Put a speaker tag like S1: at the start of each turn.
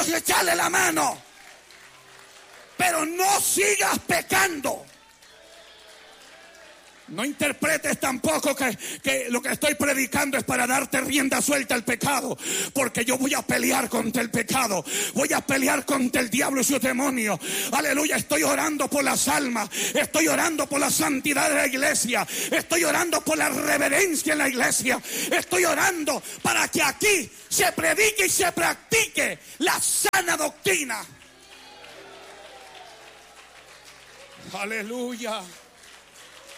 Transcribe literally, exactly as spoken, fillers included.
S1: Dios echarle la mano. Pero no sigas pecando. No interpretes tampoco que, que lo que estoy predicando es para darte rienda suelta al pecado, porque yo voy a pelear contra el pecado, voy a pelear contra el diablo y sus demonios. Aleluya, estoy orando por las almas, estoy orando por la santidad de la iglesia, estoy orando por la reverencia en la iglesia, estoy orando para que aquí se predique y se practique la sana doctrina. Aleluya.